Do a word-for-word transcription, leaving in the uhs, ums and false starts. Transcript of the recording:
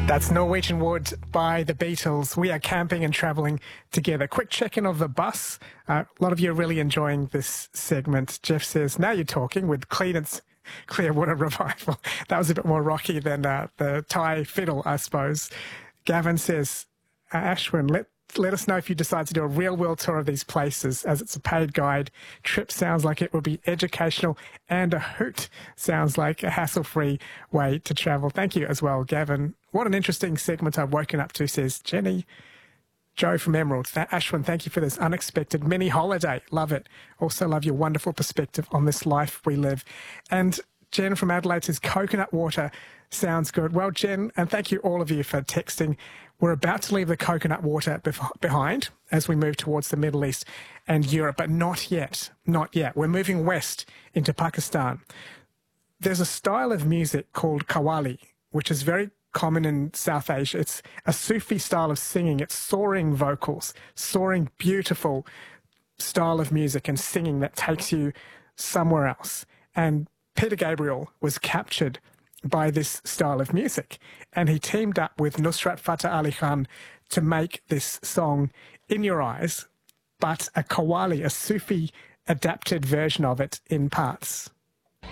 That's Norwegian Wood by the Beatles. We are camping and travelling together. Quick check-in of the bus. Uh, a lot of you are really enjoying this segment. Jeff says, now you're talking with Clearance Clearwater Revival. That was a bit more rocky than uh, the Thai fiddle, I suppose. Gavin says, uh, Ashwin, let let us know if you decide to do a real-world tour of these places, as it's a paid guide. Trip sounds like it will be educational, and a hoot sounds like a hassle-free way to travel. Thank you as well, Gavin. What an interesting segment I've woken up to, says Jenny. Joe from Emerald. Th- Ashwin, thank you for this unexpected mini holiday. Love it. Also love your wonderful perspective on this life we live. And Jen from Adelaide says coconut water sounds good. Well, Jen, and thank you all of you for texting. We're about to leave the coconut water bef- behind as we move towards the Middle East and Europe, but not yet. Not yet. We're moving west into Pakistan. There's a style of music called Qawwali, which is very common in South Asia. It's a Sufi style of singing. It's soaring vocals, soaring, beautiful style of music and singing that takes you somewhere else. And Peter Gabriel was captured by this style of music, and he teamed up with Nusrat Fateh Ali Khan to make this song In Your Eyes, but a Qawwali, a Sufi adapted version of it in parts.